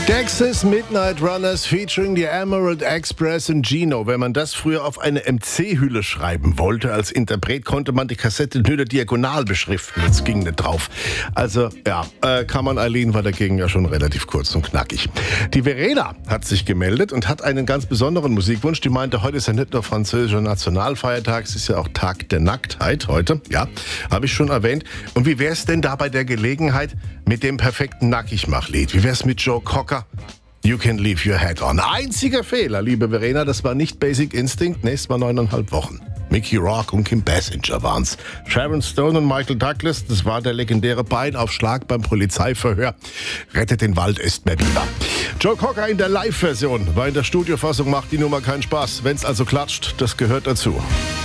Texas Midnight Runners featuring the Emerald Express und Gino. Wenn man das früher auf eine MC-Hülle schreiben wollte, als Interpret konnte man die Kassette nur diagonal beschriften. Das ging nicht drauf. Also, ja, Come on Eileen war dagegen ja schon relativ kurz und knackig. Die Verena hat sich gemeldet und hat einen ganz besonderen Musikwunsch. Die meinte, heute ist ja nicht nur französischer Nationalfeiertag, es ist ja auch Tag der Nacktheit heute. Ja, habe ich schon erwähnt. Und wie wäre es denn da bei der Gelegenheit mit dem perfekten Nackigmachlied? Wie wäre es mit Joe Cocker? You can leave your head on. Einziger Fehler, liebe Verena, das war nicht Basic Instinct, nächstes Mal 9,5 Wochen. Mickey Rourke und Kim Basinger waren's. Sharon Stone und Michael Douglas, das war der legendäre Beinaufschlag beim Polizeiverhör. Rettet den Wald, isst mehr Biber. Joe Cocker in der Live-Version, weil in der Studiofassung macht die Nummer keinen Spaß. Wenn's also klatscht, das gehört dazu.